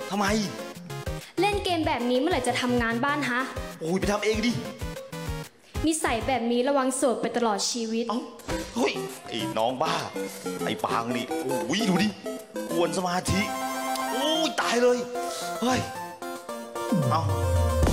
ทำไมเล่นเกมแบบนี้เมื่อไหร่จะทำงานบ้านฮะโอ้ยไปทำเองดินิสัยแบบนี้ระวังโสดไปตลอดชีวิตเอ้าเฮ้ยไอ้น้องบ้าไอ้ปางนี่โอ้ยดูดิกวนสมาธิโอ้ยตายเลยเฮ้ยเอา